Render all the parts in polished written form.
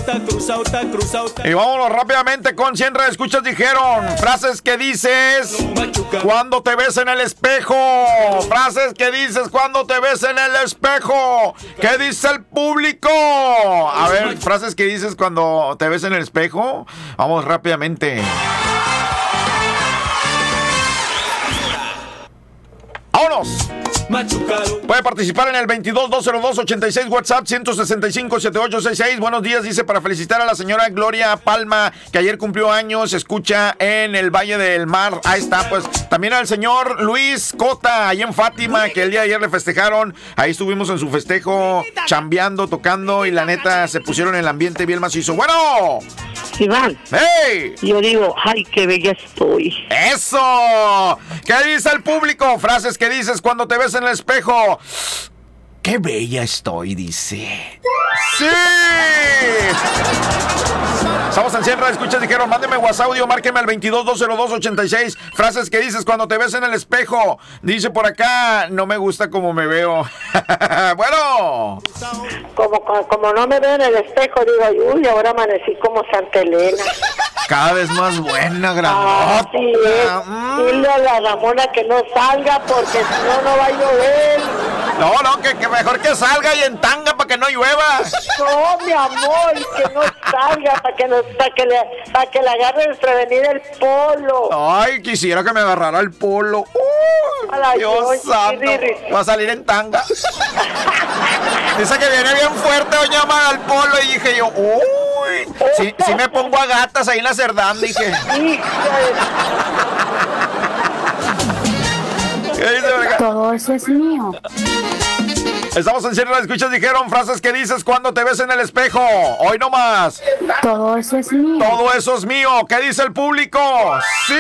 Y vámonos rápidamente con 100 escuchas. Dijeron frases que dices cuando te ves en el espejo. Frases que dices cuando te ves en el espejo. ¿Qué dice el público? A ver, frases que dices cuando te ves en el espejo. Vamos rápidamente. ¡Vámonos! Puede participar en el 22-202-86 WhatsApp 165-7866. Buenos días, dice, para felicitar a la señora Gloria Palma, que ayer cumplió años, escucha en el Valle del Mar. Ahí está, pues. También al señor Luis Cota, ahí en Fátima, que el día de ayer le festejaron. Ahí estuvimos en su festejo, chambeando, tocando, y la neta se pusieron en el ambiente bien macizo. ¡Bueno! Iván. ¡Hey! Yo digo, ay, qué bella estoy. ¡Eso! ¿Qué dice el público? Frases que dices cuando te ves en el espejo. ¡Qué bella estoy!, dice. ¡Sí! Estamos en 100 escuchas. Dijeron, mándeme WhatsApp audio, márqueme al 22-202-86. Frases que dices cuando te ves en el espejo. Dice por acá, no me gusta como me veo. Bueno. Como no me veo en el espejo, digo, uy, ahora amanecí como Santa Elena. Cada vez más buena, grandota. Así es. Dile a la Ramona que no salga porque si no, no va a llover. No, que mejor que salga y en tanga para que no llueva. No, mi amor, que no salga para que le agarre desprevenida el polo. Ay, quisiera que me agarrara el polo. Dios santo. Va a salir en tanga. Dice que viene bien fuerte, doña Mara, al polo. Y dije yo, uy, sí me pongo a gatas ahí en la Cerdán, dije. Todo eso es mío. Estamos en Cierre de Escuchas. Dijeron frases que dices cuando te ves en el espejo. Hoy no más. Todo eso es mío. Todo eso es mío. ¿Qué dice el público? ¡Sí!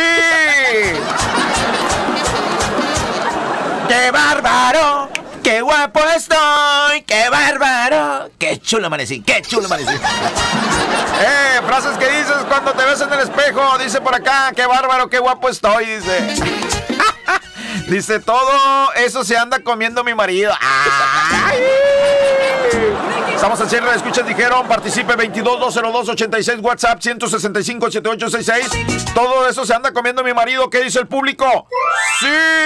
¡Qué bárbaro! ¡Qué guapo estoy! ¡Qué bárbaro! ¡Qué chulo amanecí! ¡Qué chulo amanecí! Frases que dices cuando te ves en el espejo. Dice por acá, ¡qué bárbaro! ¡Qué guapo estoy! Dice. Dice, todo eso se anda comiendo mi marido. ¡Ay! Estamos al cierre de escuchas. Dijeron, participe 22-202-86 WhatsApp 165-7866. Todo eso se anda comiendo mi marido. ¿Qué dice el público? ¡Sí!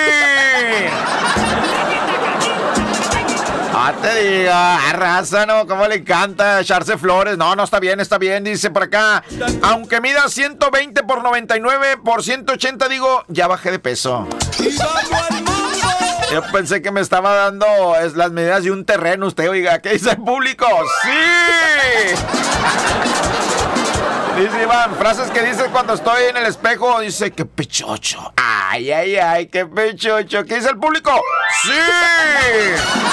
Te diga, raza, ¿no? ¿Cómo le encanta echarse flores? No, está bien, dice por acá. Aunque mida 120 por 99 por 180, digo, ya bajé de peso. Yo pensé que me estaba dando las medidas de un terreno usted, oiga. ¿Qué dice el público? ¡Sí! Dice Iván, frases que dices cuando estoy en el espejo. Dice, qué pechocho. Ay, qué pechocho. ¿Qué dice el público? ¡Sí!